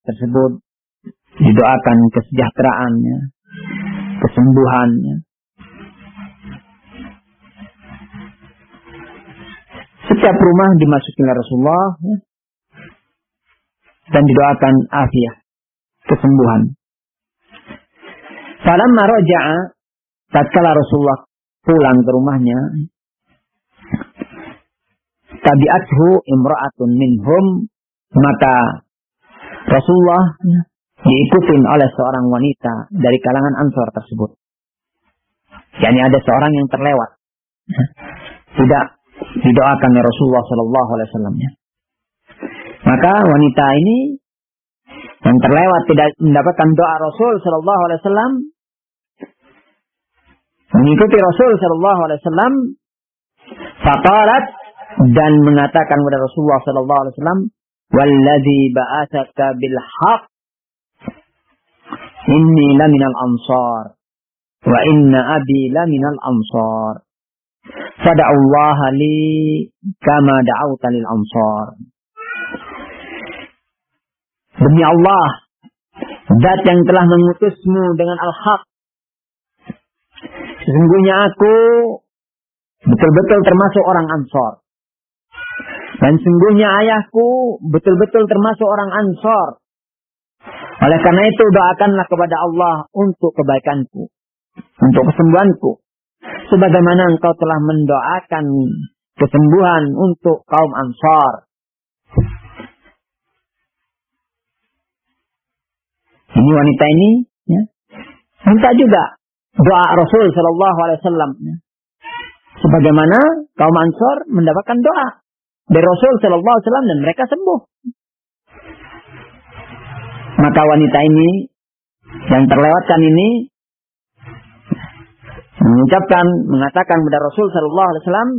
tersebut didoakan kesejahteraannya, kesembuhannya. Setiap rumah dimasuki oleh Rasulullah dan didoakan afiah, kesembuhan. Falamma raja'a, tatkala Rasulullah pulang ke rumahnya, tabi'athu imra'atun minhum, maka Rasulullah diikutin oleh seorang wanita dari kalangan Ansor tersebut. Yani ada seorang yang terlewat, tidak didoakan oleh Rasulullah Sallallahu Alaihi Wasallam. Maka wanita ini yang terlewat tidak mendapatkan doa Rasul Sallallahu Alaihi Wasallam, mengikuti Rasul Sallallahu Alaihi Wasallam, faqalat, dan mengatakan kepada Rasulullah Sallallahu Alaihi Wasallam, "Walladzi ba'atsaka bil haqq, inni laminal ansar, wa inna abi laminal ansar. Fada'ullaha li kama da'auta lil ansar." Demi Allah, Zat yang telah mengutusmu dengan al-haq, sesungguhnya aku betul-betul termasuk orang Ansor. Dan sesungguhnya ayahku betul-betul termasuk orang Ansor. Oleh karena itu doakanlah kepada Allah untuk kebaikanku, untuk kesembuhanku, sebagaimana engkau telah mendoakan kesembuhan untuk kaum Ansar. Ini wanita ini minta juga doa Rasul Sallallahu Alaihi Wasallam, sebagaimana kaum Ansar mendapatkan doa dari Rasul Sallallahu Alaihi Wasallam dan mereka sembuh. Maka wanita ini yang terlewatkan ini mengatakan kepada Rasul Sallallahu Alaihi Wasallam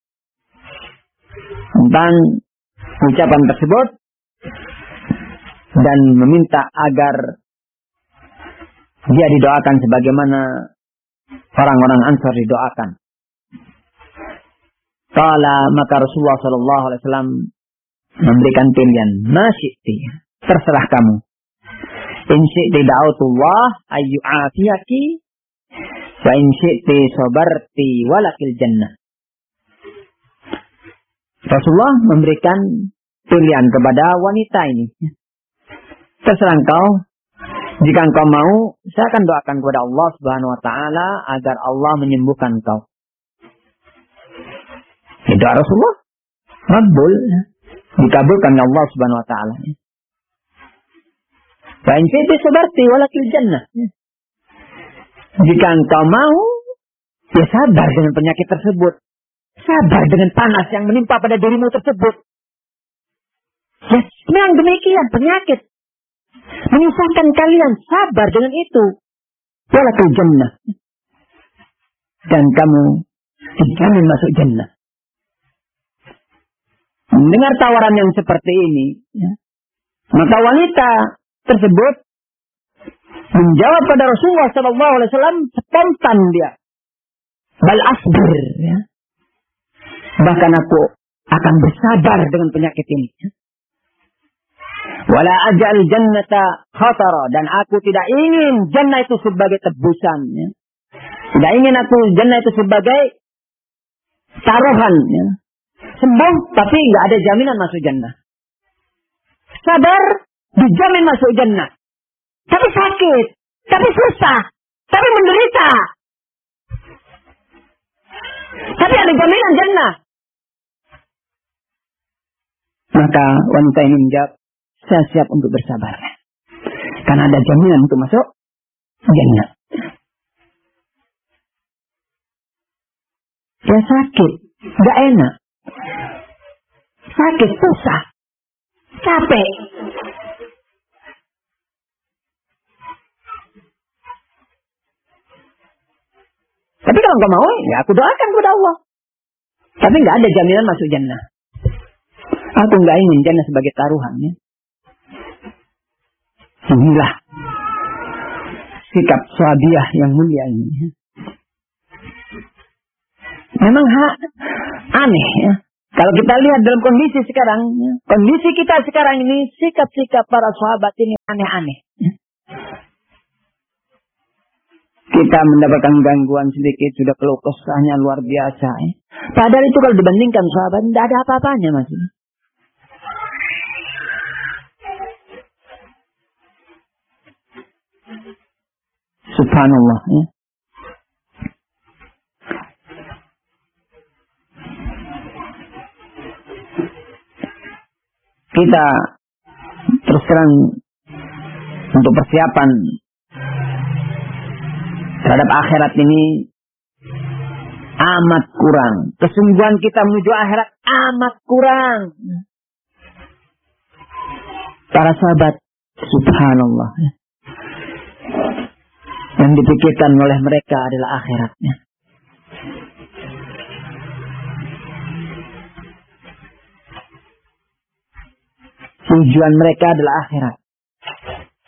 tentang ucapan tersebut dan meminta agar dia didoakan sebagaimana orang-orang Ansar didoakan. Qala, maka Rasulullah Sallallahu Alaihi Wasallam memberikan pilihan, masyiti, terserah kamu. In syi'ti da'utullah ayyu'afiyaki wa in syi'ti sabarti walakil jannah. Rasulullah memberikan pilihan kepada wanita ini. Terserah engkau, jika engkau mau, saya akan doakan kepada Allah Subhanahu wa taala agar Allah menyembuhkan engkau. Doa Rasulullah makbul, dikabulkan oleh Allah Subhanahu wa taala. Fa in fi sabarti walakil jannah. Jika engkau mau, ya sabar dengan penyakit tersebut. Sabar dengan panas yang menimpa pada dirimu tersebut. Ya, memang demikian penyakit menyusahkan kalian, sabar dengan itu. Walakil jannah. Dan kamu dijamin masuk jannah. Mendengar tawaran yang seperti ini, maka wanita tersebut menjawab pada Rasulullah Sallallahu Alaihi Wasallam spontan dia. Bal asbir, bahkan aku akan bersabar dengan penyakit ini. Wala ajal jannata khatara, dan aku tidak ingin jannah itu sebagai tebusan. Tidak ingin aku jannah itu sebagai taruhan. Sembuh, tapi nggak ada jaminan masuk jannah. Sabar, dijamin masuk jannah. Tapi sakit, tapi susah, tapi menderita. Tapi ada jaminan jannah. Maka wanita ini menjawab, saya siap untuk bersabar. Karena ada jaminan untuk masuk jannah. Ya sakit, nggak enak. Sakit, susah, capek. Tapi kalau enggak mau, ya aku doakan kepada Allah. Tapi enggak ada jaminan masuk jannah. Aku enggak ingin jannah sebagai taruhan. Ya. Inilah sikap sahabiah yang mulia ini. Ya. Memang aneh ya. Kalau kita lihat dalam kondisi sekarang, kondisi kita sekarang ini, sikap-sikap para sahabat ini aneh-aneh. Kita mendapatkan gangguan sedikit, sudah keluh kesahnya luar biasa. Padahal itu kalau dibandingkan sahabat, tidak ada apa-apanya masih. Subhanallah. Ya. Kita terus terang untuk persiapan terhadap akhirat ini amat kurang. Kesungguhan kita menuju akhirat amat kurang. Para sahabat, subhanallah, yang dipikirkan oleh mereka adalah akhiratnya. Tujuan mereka adalah akhirat.